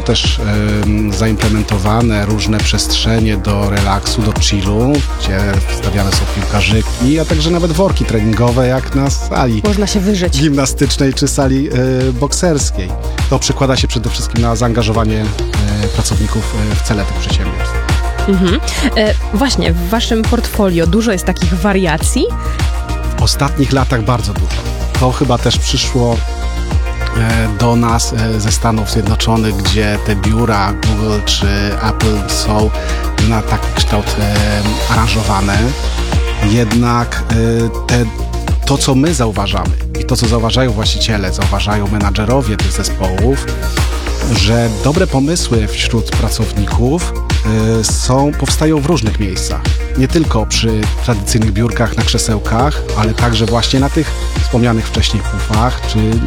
też zaimplementowane różne przestrzenie do relaksu, do chillu, gdzie wstawiane są piłkarzyki, a także nawet worki treningowe, jak na sali można się wyżyć gimnastycznej czy sali bokserskiej. To przekłada się przede wszystkim na zaangażowanie pracowników w cele tych przedsiębiorstw. Właśnie, w waszym portfolio dużo jest takich wariacji? W ostatnich latach bardzo dużo. To chyba też przyszło do nas ze Stanów Zjednoczonych, gdzie te biura Google czy Apple są na taki kształt aranżowane. Jednak to, co my zauważamy i to, co zauważają właściciele, zauważają menadżerowie tych zespołów, że dobre pomysły wśród pracowników powstają w różnych miejscach. Nie tylko przy tradycyjnych biurkach na krzesełkach, ale także właśnie na tych wspomnianych wcześniej pufach,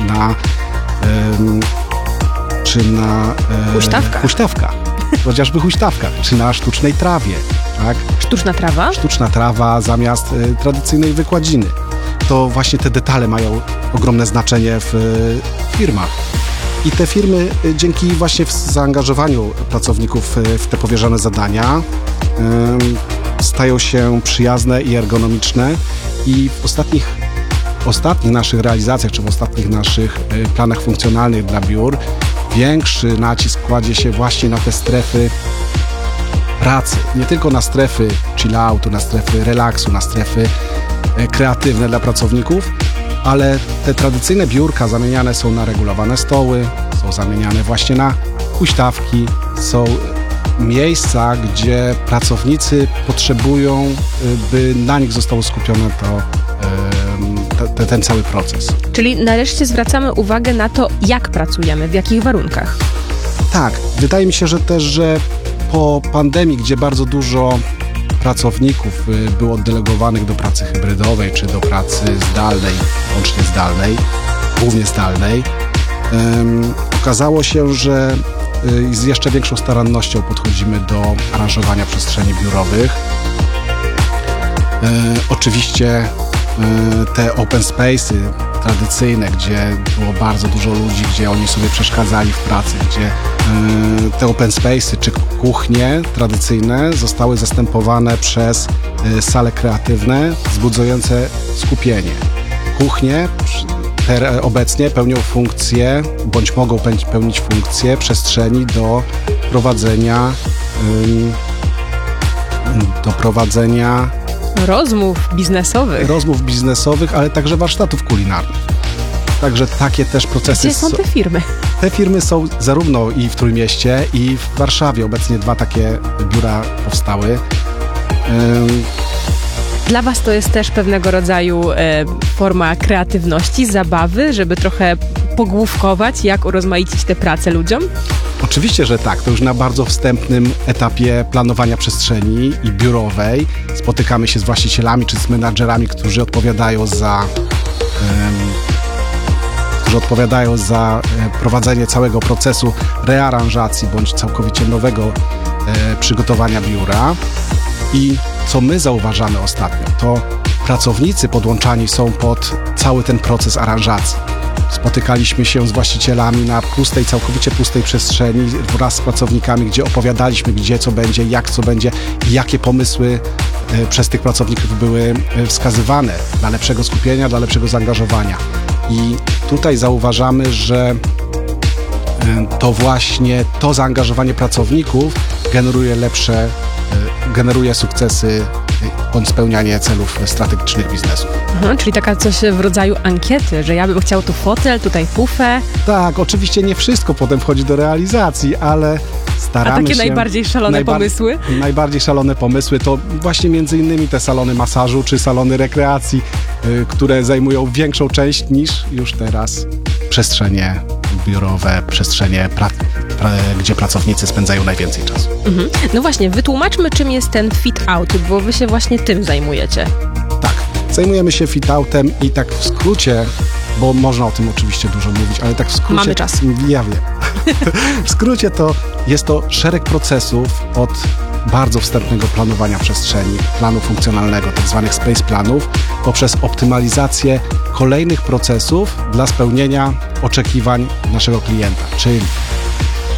czy na huśtawkach. Chociażby huśtawkach, czy na sztucznej trawie. Tak? Sztuczna trawa? Sztuczna trawa zamiast tradycyjnej wykładziny. To właśnie te detale mają ogromne znaczenie w firmach. I te firmy dzięki właśnie zaangażowaniu pracowników w te powierzone zadania stają się przyjazne i ergonomiczne i w ostatnich naszych realizacjach, czy w ostatnich naszych planach funkcjonalnych dla biur większy nacisk kładzie się właśnie na te strefy pracy. Nie tylko na strefy chill-outu, na strefy relaksu, na strefy kreatywne dla pracowników, ale te tradycyjne biurka zamieniane są na regulowane stoły, są zamieniane właśnie na huśtawki, są miejsca, gdzie pracownicy potrzebują, by na nich zostało skupione ten cały proces. Czyli nareszcie zwracamy uwagę na to, jak pracujemy, w jakich warunkach. Tak, wydaje mi się, że po pandemii, gdzie bardzo dużo pracowników było oddelegowanych do pracy hybrydowej, czy do pracy zdalnej, łącznie zdalnej, głównie zdalnej, okazało się, że z jeszcze większą starannością podchodzimy do aranżowania przestrzeni biurowych. Oczywiście te open space'y tradycyjne, gdzie było bardzo dużo ludzi, gdzie oni sobie przeszkadzali w pracy, gdzie te open space'y czy kuchnie tradycyjne zostały zastępowane przez sale kreatywne wzbudzające skupienie. Kuchnie obecnie pełnią funkcję, bądź mogą pełnić funkcję przestrzeni do prowadzenia rozmów biznesowych, ale także warsztatów kulinarnych. Także takie też procesy. Gdzie są te firmy? Te firmy są zarówno i w Trójmieście, i w Warszawie. Obecnie 2 takie biura powstały. Dla was to jest też pewnego rodzaju forma kreatywności, zabawy, żeby trochę pogłówkować, jak urozmaicić tę pracę ludziom? Oczywiście, że tak. To już na bardzo wstępnym etapie planowania przestrzeni i biurowej. Spotykamy się z właścicielami czy z menadżerami, którzy odpowiadają za prowadzenie całego procesu rearanżacji bądź całkowicie nowego przygotowania biura. I co my zauważamy ostatnio, to pracownicy podłączani są pod cały ten proces aranżacji. Spotykaliśmy się z właścicielami na całkowicie pustej przestrzeni wraz z pracownikami, gdzie opowiadaliśmy, gdzie co będzie, jak co będzie i jakie pomysły przez tych pracowników były wskazywane dla lepszego skupienia, dla lepszego zaangażowania. I tutaj zauważamy, że to właśnie to zaangażowanie pracowników generuje sukcesy bądź spełnianie celów strategicznych biznesu. Czyli taka coś w rodzaju ankiety, że ja bym chciał tu fotel, tutaj pufę. Tak, oczywiście nie wszystko potem wchodzi do realizacji, ale staramy się... A takie najbardziej szalone pomysły? Najbardziej szalone pomysły to właśnie między innymi te salony masażu czy salony rekreacji, które zajmują większą część niż już teraz przestrzenie biurowe, przestrzenie, gdzie pracownicy spędzają najwięcej czasu. No właśnie, wytłumaczmy, czym jest ten fit-out, bo wy się właśnie tym zajmujecie. Tak, zajmujemy się fit-outem i tak w skrócie, bo można o tym oczywiście dużo mówić, ale tak w skrócie... Mamy czas. Ja wiem. W skrócie to jest to szereg procesów od bardzo wstępnego planowania przestrzeni, planu funkcjonalnego, tak zwanych space planów, poprzez optymalizację kolejnych procesów dla spełnienia oczekiwań naszego klienta, czyli